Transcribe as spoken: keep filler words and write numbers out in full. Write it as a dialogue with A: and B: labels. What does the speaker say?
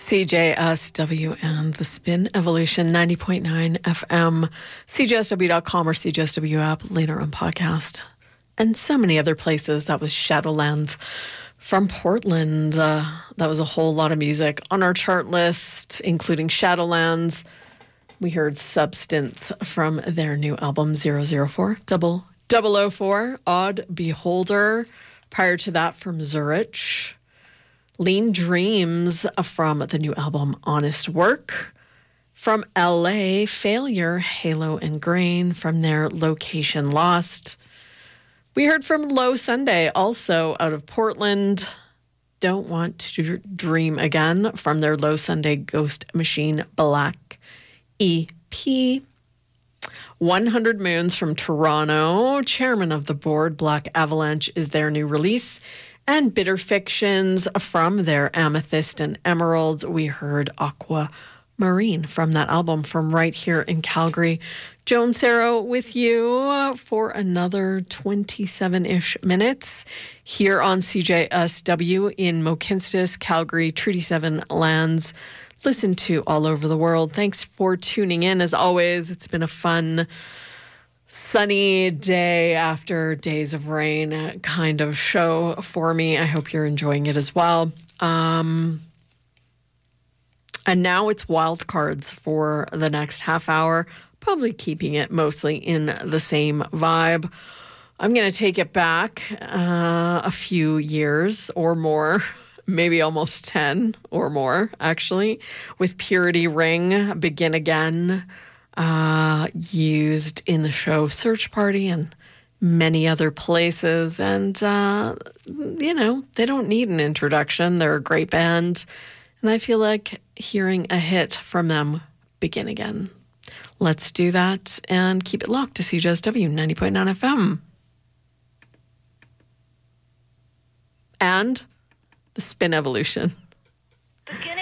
A: C J S W and the Spin Evolution, ninety point nine F M, C J S W dot com or C J S W app, later on podcast, and so many other places. That was Shadowlands from Portland. Uh, that was a whole lot of music on our chart list, including Shadowlands. We heard Substance from their new album, zero zero four double oh four, Odd Beholder. Prior to that, from Zurich, Lean Dreams from the new album Honest Work. From L A, Failure, Halo and Grain from their Location Lost. We heard from Low Sunday, also out of Portland, Don't Want to Dream Again from their Low Sunday Ghost Machine Black E P. one hundred Moons from Toronto, Chairman of the Board, Black Avalanche is their new release. And Bitter Fictions from their Amethyst and Emeralds. We heard Aquamarine from that album from right here in Calgary. Joan Sarah with you for another twenty-seven-ish minutes here on C J S W in Mohkinstsis, Calgary, Treaty seven lands. Listen to all over the world. Thanks for tuning in. As always, it's been a fun, sunny day after days of rain kind of show for me. I hope you're enjoying it as well. Um, and now it's wild cards for the next half hour, probably keeping it mostly in the same vibe. I'm going to take it back uh, a few years or more, maybe almost ten or more, actually, with Purity Ring, Begin Again, Uh, used in the show Search Party and many other places. And, uh, you know, they don't need an introduction. They're a great band. And I feel like hearing a hit from them, Begin Again. Let's do that and keep it locked to C J S W ninety point nine F M. And the Spin Evolution.